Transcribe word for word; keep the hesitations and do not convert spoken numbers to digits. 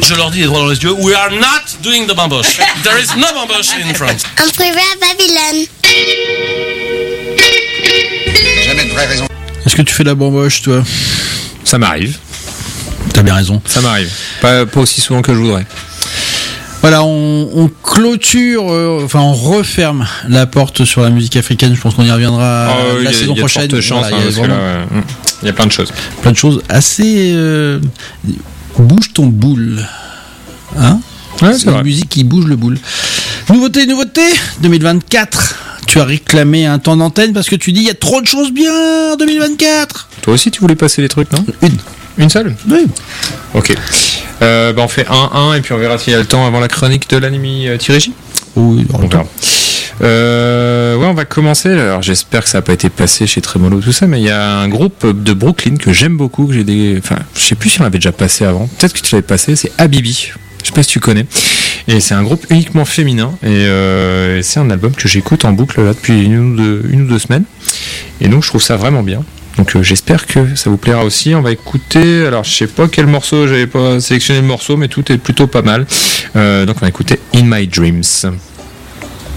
je leur dis les droits dans les yeux, we are not doing the bamboche. There is no bamboche in France. En privé à Babylone. Jamais de vraie raison. Est-ce que tu fais de la bamboche, toi ? Ça m'arrive. T'as bien raison. Ça m'arrive. Pas, pas aussi souvent que je voudrais. Voilà, on, on clôture, euh, enfin on referme la porte sur la musique africaine. Je pense qu'on y reviendra oh, la y a, saison y a prochaine. De chance, voilà, hein, il y a parce vraiment que là, ouais, il y a plein de choses. plein de choses assez. Euh, bouge ton boule, hein ? Ouais, c'est c'est une vrai. musique qui bouge le boule. Nouveauté, nouveauté, deux mille vingt-quatre. Tu as réclamé un temps d'antenne parce que tu dis il y a trop de choses bien en deux mille vingt-quatre. Toi aussi, tu voulais passer les trucs, non ? Une. Une seule ? Oui. Ok. Euh, bah on fait un un et puis on verra s'il y a le temps avant la chronique de l'Animi euh, Thierry J. Oui, On verra. Euh, ouais, on va commencer. Alors, j'espère que ça n'a pas été passé chez Tremolo, tout ça, mais il y a un groupe de Brooklyn que j'aime beaucoup, que j'ai des. Enfin, je sais plus si on l'avait déjà passé avant. Peut-être que tu l'avais passé. C'est Habibi. Je sais pas si tu connais. Et c'est un groupe uniquement féminin. Et, euh, et c'est un album que j'écoute en boucle là depuis une ou deux, une ou deux semaines. Et donc, je trouve ça vraiment bien. Donc euh, j'espère que ça vous plaira aussi. On va écouter, alors je sais pas quel morceau, j'avais pas sélectionné le morceau, mais tout est plutôt pas mal. Euh, donc on va écouter In My Dreams.